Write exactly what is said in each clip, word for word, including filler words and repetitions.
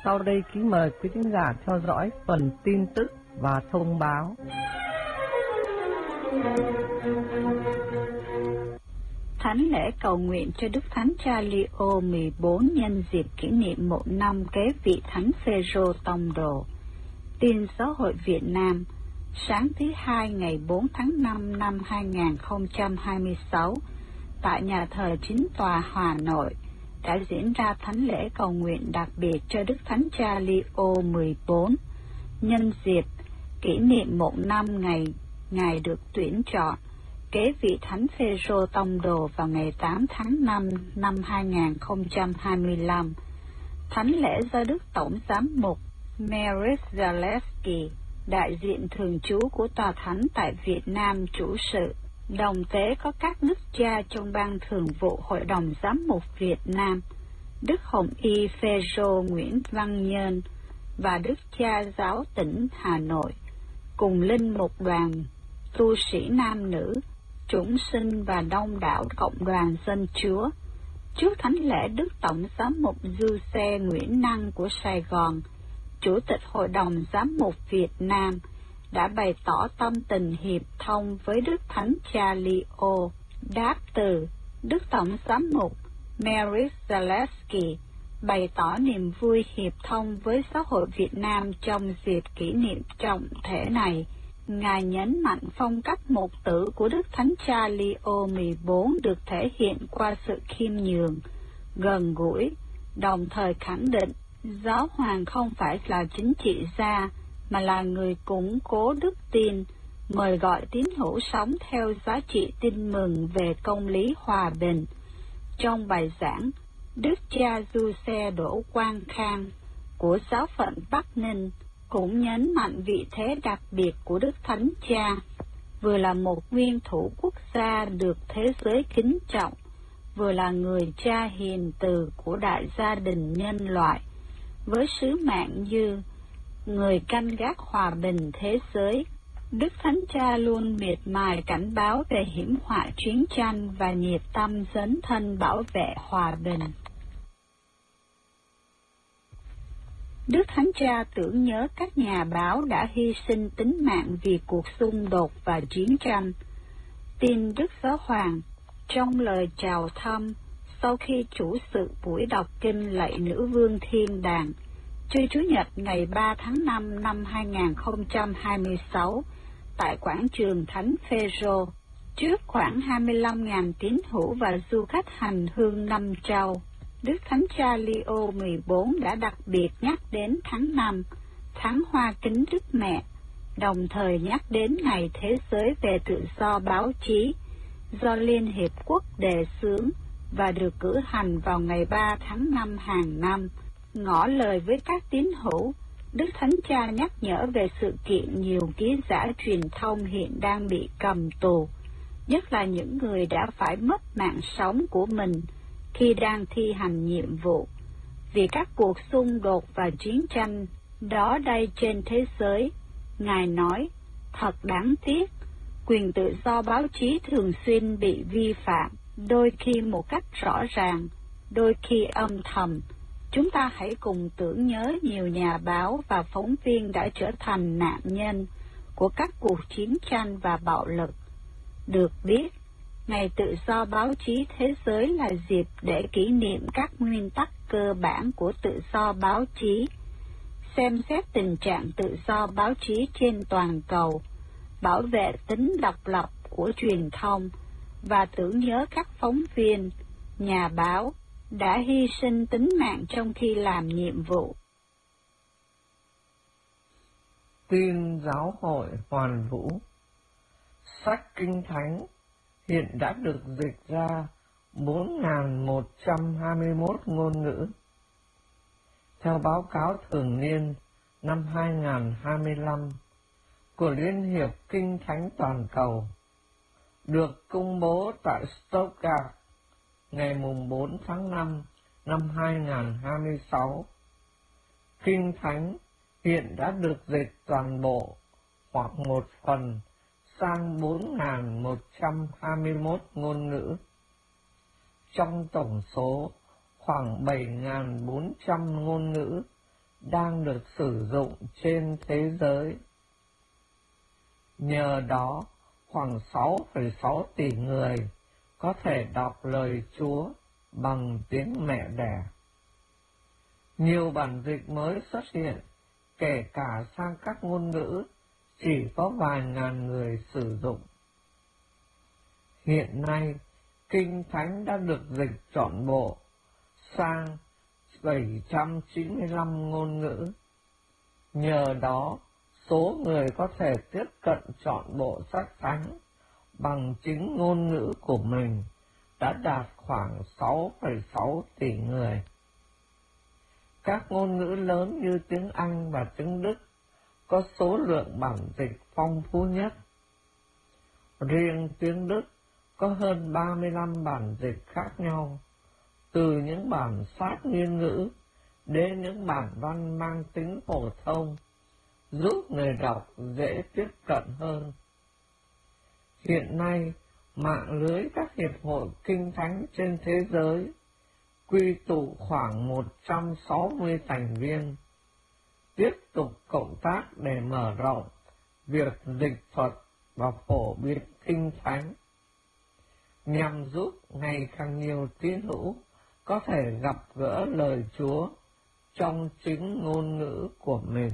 Sau đây kính mời quý khán giả theo dõi phần tin tức và thông báo. Thánh lễ cầu nguyện cho Đức Thánh Cha Leo mười bốn nhân dịp kỷ niệm một năm kế vị Thánh Phêrô Tông Đồ. Tin Giáo hội Việt Nam, sáng thứ hai ngày bốn tháng năm năm hai nghìn không trăm hai mươi sáu, tại nhà thờ Chính tòa Hà Nội, đã diễn ra thánh lễ cầu nguyện đặc biệt cho Đức Thánh Cha Leo mười bốn, nhân dịp kỷ niệm một năm ngày Ngài được tuyển chọn kế vị Thánh Phêrô Tông Đồ vào ngày tám tháng năm năm hai nghìn không trăm hai mươi lăm. Thánh lễ do Đức Tổng Giám mục Mariusz Zalewski, đại diện thường trú của Tòa Thánh tại Việt Nam chủ sự, đồng tế có các đức cha trong ban thường vụ Hội đồng Giám mục Việt Nam, Đức Hồng Y Phêrô Nguyễn Văn Nhơn và Đức cha Giáo tỉnh Hà Nội, cùng linh mục đoàn tu sĩ nam nữ, chúng sinh và đông đảo cộng đoàn dân Chúa. Trước thánh lễ, Đức Tổng Giám mục Giuse Nguyễn Năng của Sài Gòn, Chủ tịch Hội đồng Giám mục Việt Nam, đã bày tỏ tâm tình hiệp thông với Đức Thánh Cha Leo. Đáp từ, Đức Tổng Giám mục Mariusz Zalewski bày tỏ niềm vui hiệp thông với Giáo hội Việt Nam trong dịp kỷ niệm trọng thể này. Ngài nhấn mạnh phong cách một tử của Đức Thánh Cha Leo mười bốn được thể hiện qua sự khiêm nhường, gần gũi, đồng thời khẳng định Giáo hoàng không phải là chính trị gia, mà là người củng cố đức tin, mời gọi tín hữu sống theo giá trị tin mừng về công lý hòa bình. Trong bài giảng, Đức cha Giuse Đỗ Quang Khang của Giáo phận Bắc Ninh cũng nhấn mạnh vị thế đặc biệt của Đức Thánh Cha, vừa là một nguyên thủ quốc gia được thế giới kính trọng, vừa là người cha hiền từ của đại gia đình nhân loại, với sứ mạng như người canh gác hòa bình thế giới. Đức Thánh Cha luôn miệt mài cảnh báo về hiểm họa chiến tranh và nhiệt tâm dấn thân bảo vệ hòa bình. Đức Thánh Cha tưởng nhớ các nhà báo đã hy sinh tính mạng vì cuộc xung đột và chiến tranh. Tin Đức Giáo Hoàng, trong lời chào thăm, sau khi chủ sự buổi đọc kinh lạy Nữ Vương Thiên Đàng, trưa Chủ nhật ngày ba tháng năm năm hai nghìn không trăm hai mươi sáu, tại quảng trường Thánh Phêrô, trước khoảng hai mươi lăm nghìn tín hữu và du khách hành hương năm châu, Đức Thánh Cha Leo mười bốn đã đặc biệt nhắc đến tháng năm, tháng Hoa Kính Đức Mẹ, đồng thời nhắc đến Ngày Thế giới về tự do báo chí, do Liên Hiệp Quốc đề xướng và được cử hành vào ngày ba tháng năm hàng năm. Ngỏ lời với các tín hữu, Đức Thánh Cha nhắc nhở về sự kiện nhiều ký giả truyền thông hiện đang bị cầm tù, nhất là những người đã phải mất mạng sống của mình khi đang thi hành nhiệm vụ, vì các cuộc xung đột và chiến tranh đó đây trên thế giới. Ngài nói, thật đáng tiếc, quyền tự do báo chí thường xuyên bị vi phạm, đôi khi một cách rõ ràng, đôi khi âm thầm. Chúng ta hãy cùng tưởng nhớ nhiều nhà báo và phóng viên đã trở thành nạn nhân của các cuộc chiến tranh và bạo lực. Được biết, Ngày Tự do báo chí thế giới là dịp để kỷ niệm các nguyên tắc cơ bản của tự do báo chí, xem xét tình trạng tự do báo chí trên toàn cầu, bảo vệ tính độc lập của truyền thông và tưởng nhớ các phóng viên, nhà báo đã hy sinh tính mạng trong khi làm nhiệm vụ. Tin Giáo hội Hoàn Vũ. Sách Kinh Thánh hiện đã được dịch ra bốn nghìn một trăm hai mươi mốt ngôn ngữ. Theo báo cáo thường niên năm hai nghìn không trăm hai mươi lăm của Liên hiệp Kinh Thánh Toàn cầu, được công bố tại Stuttgart ngày bốn tháng năm năm hai nghìn không trăm hai mươi sáu, Kinh Thánh hiện đã được dịch toàn bộ hoặc một phần sang bốn nghìn một trăm hai mươi mốt ngôn ngữ. Trong tổng số khoảng bảy nghìn bốn trăm ngôn ngữ đang được sử dụng trên thế giới. Nhờ đó, khoảng sáu phẩy sáu tỷ người có thể đọc lời Chúa bằng tiếng mẹ đẻ. Nhiều bản dịch mới xuất hiện, kể cả sang các ngôn ngữ chỉ có vài ngàn người sử dụng. Hiện nay, Kinh Thánh đã được dịch trọn bộ sang bảy trăm chín mươi lăm ngôn ngữ. Nhờ đó, số người có thể tiếp cận trọn bộ sách Thánh bằng chính ngôn ngữ của mình đã đạt khoảng sáu phẩy sáu tỷ người. Các ngôn ngữ lớn như tiếng Anh và tiếng Đức có số lượng bản dịch phong phú nhất. Riêng tiếng Đức có hơn ba mươi lăm bản dịch khác nhau, từ những bản sát nguyên ngữ đến những bản văn mang tính phổ thông, giúp người đọc dễ tiếp cận hơn. Hiện nay, mạng lưới các hiệp hội kinh thánh trên thế giới quy tụ khoảng một trăm sáu mươi thành viên, tiếp tục cộng tác để mở rộng việc dịch thuật và phổ biến kinh thánh, nhằm giúp ngày càng nhiều tín hữu có thể gặp gỡ lời Chúa trong chính ngôn ngữ của mình.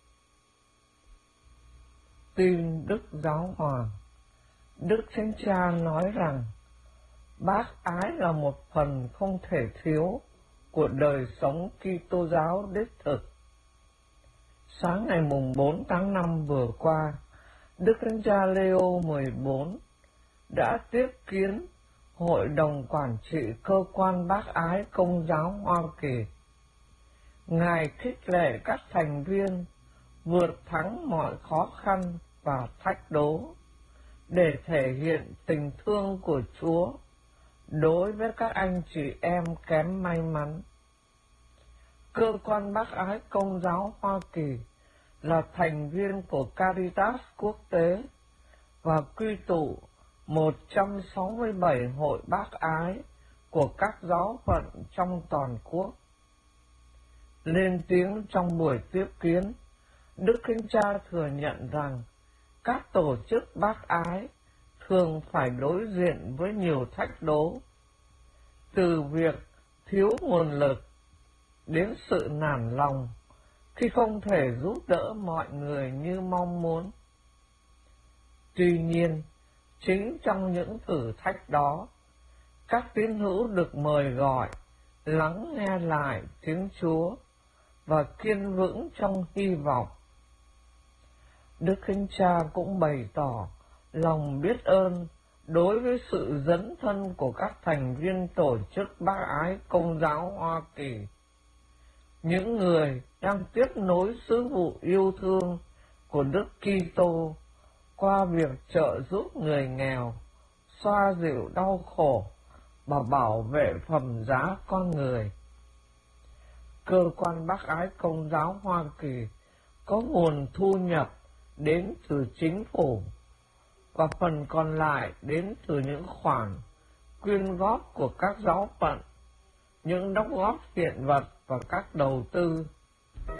Tin Đức Giáo Hoàng. Đức Thánh Cha nói rằng bác ái là một phần không thể thiếu của đời sống Kitô giáo đích thực. Sáng ngày mùng bốn tháng năm vừa qua, Đức Thánh Cha Leo mười bốn đã tiếp kiến Hội đồng Quản trị Cơ quan Bác ái Công giáo Hoa Kỳ. Ngài khích lệ các thành viên vượt thắng mọi khó khăn và thách đố để thể hiện tình thương của Chúa đối với các anh chị em kém may mắn. Cơ quan Bác ái Công giáo Hoa Kỳ là thành viên của Caritas quốc tế và quy tụ một trăm sáu mươi bảy hội bác ái của các giáo phận trong toàn quốc. Lên tiếng trong buổi tiếp kiến, Đức Thánh Cha thừa nhận rằng các tổ chức bác ái thường phải đối diện với nhiều thách đố, từ việc thiếu nguồn lực đến sự nản lòng khi không thể giúp đỡ mọi người như mong muốn. Tuy nhiên, chính trong những thử thách đó, các tín hữu được mời gọi lắng nghe lại tiếng Chúa và kiên vững trong hy vọng. Đức Thánh Cha cũng bày tỏ lòng biết ơn đối với sự dấn thân của các thành viên tổ chức bác ái Công giáo Hoa Kỳ, những người đang tiếp nối sứ vụ yêu thương của Đức Kitô qua việc trợ giúp người nghèo, xoa dịu đau khổ và bảo vệ phẩm giá con người. Cơ quan Bác ái Công giáo Hoa Kỳ có nguồn thu nhập đến từ chính phủ, và phần còn lại đến từ những khoản quyên góp của các giáo phận, những đóng góp hiện vật và các đầu tư